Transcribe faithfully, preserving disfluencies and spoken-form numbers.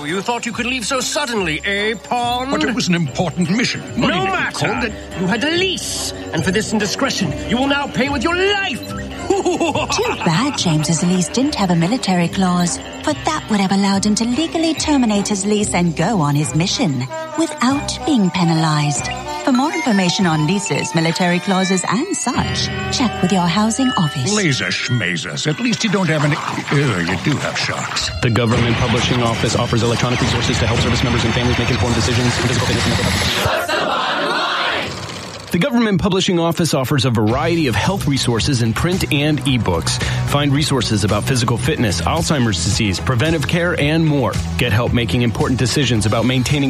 So, you thought you could leave so suddenly, eh, Pond? But it was an important mission. No Money matter. called it. You had a lease, and for this indiscretion, you will now pay with your life. Too bad James's lease didn't have a military clause, for that would have allowed him to legally terminate his lease and go on his mission without being penalized. For more information on leases, military clauses, and such, check with your housing office. Laser schmazers. At least you don't have any... Oh, you do have sharks. The Government Publishing Office offers electronic resources to help service members and families make informed decisions in physical fitness and mental health. What's the bottom line? The Government Publishing Office offers a variety of health resources in print and ebooks. Find resources about physical fitness, Alzheimer's disease, preventive care, and more. Get help making important decisions about maintaining